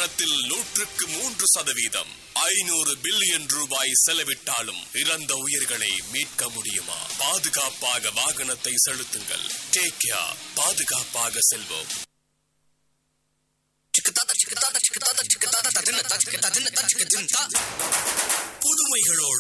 விமானத்தில் 103%. 500 பில்லியன் ரூபாய் செலவிட்டாலும் இறந்த உயிர்களை மீட்க முடியுமா? பாதுகாப்பாக வாகனத்தை செலுத்துங்கள். Take care. பாதுகாப்பாக செல்வோம். புதுமைகளோடு